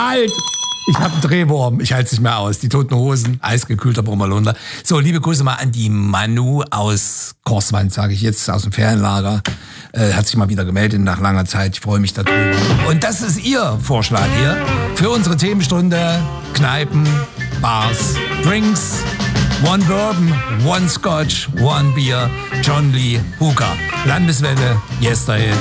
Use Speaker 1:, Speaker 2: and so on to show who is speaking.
Speaker 1: Halt! Ich habe einen Drehwurm, ich halte es nicht mehr aus. Die Toten Hosen, eisgekühlter Brummerlunder. So, liebe Grüße mal an die Manu aus Korswand, sage ich jetzt, aus dem Ferienlager. Hat sich mal wieder gemeldet nach langer Zeit. Ich freue mich darüber. Und das ist Ihr Vorschlag hier für unsere Themenstunde. Kneipen, Bars, Drinks, One Bourbon, One Scotch, One Beer, John Lee, Hooker. Landeswelle, Yesterhits.